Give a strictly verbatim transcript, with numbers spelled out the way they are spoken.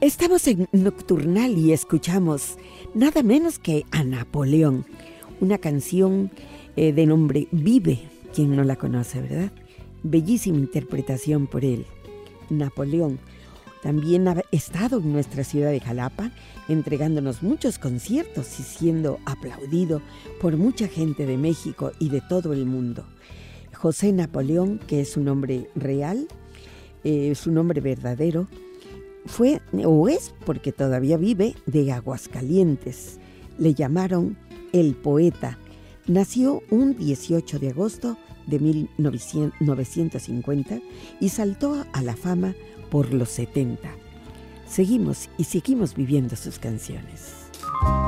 Estamos en Nocturnal y escuchamos nada menos que a Napoleón, una canción eh, de nombre Vive, quien no la conoce, ¿verdad? Bellísima interpretación por él, Napoleón. También ha estado en nuestra ciudad de Jalapa, entregándonos muchos conciertos y siendo aplaudido por mucha gente de México y de todo el mundo. José Napoleón, que es su nombre real, eh, su nombre verdadero, fue o es, porque todavía vive, de Aguascalientes. Le llamaron el poeta. Nació un dieciocho de agosto de mil novecientos cincuenta y saltó a la fama por los setenta. Seguimos y seguimos viviendo sus canciones.